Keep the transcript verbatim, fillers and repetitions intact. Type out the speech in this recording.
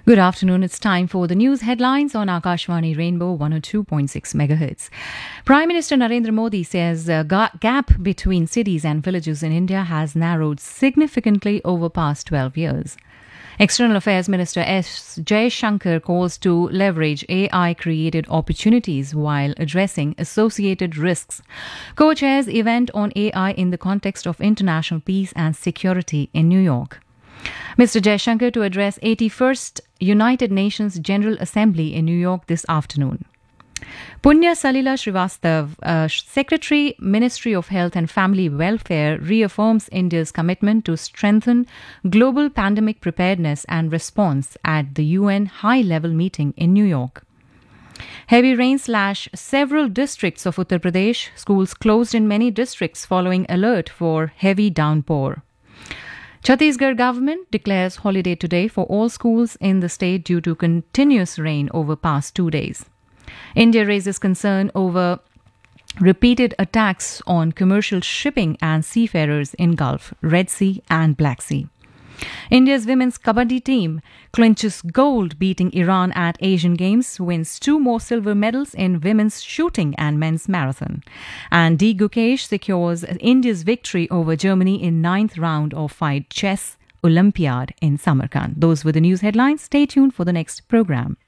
Good afternoon. It's time for the news headlines on Akashvani Rainbow one oh two point six megahertz. Prime Minister Narendra Modi says the ga- gap between cities and villages in India has narrowed significantly over past twelve years. External Affairs Minister S. Jaishankar calls to leverage A I-created opportunities while addressing associated risks. Co-chairs event on A I in the context of international peace and security in New York. Mister Jaishankar to address eighty-first United Nations General Assembly in New York this afternoon. Punya Salila Srivastav, uh, Secretary, Ministry of Health and Family Welfare, reaffirms India's commitment to strengthen global pandemic preparedness and response at the U N high-level meeting in New York. Heavy rain slashed several districts of Uttar Pradesh. Schools closed in many districts following alert for heavy downpour. Chhattisgarh government declares holiday today for all schools in the state due to continuous rain over past two days. India raises concern over repeated attacks on commercial shipping and seafarers in Gulf, Red Sea and Black Sea. India's women's kabaddi team clinches gold, beating Iran at Asian Games, wins two more silver medals in women's shooting and men's marathon. And D. Gukesh secures India's victory over Germany in ninth round of FIDE Chess Olympiad in Samarkand. Those were the news headlines. Stay tuned for the next program.